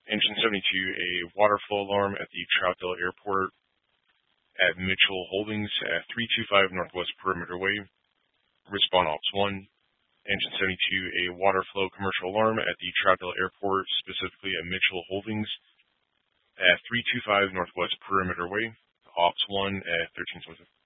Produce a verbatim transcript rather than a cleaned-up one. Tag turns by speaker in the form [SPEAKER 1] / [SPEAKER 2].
[SPEAKER 1] Engine seventy-two, a water flow alarm at the Troutdale Airport at Mitchell Holdings at three two five Northwest Perimeter Way. Respond Ops one. Engine seventy-two, a water flow commercial alarm at the Troutdale Airport, specifically at Mitchell Holdings at three two five Northwest Perimeter Way. Ops one at thirteen twenty-five.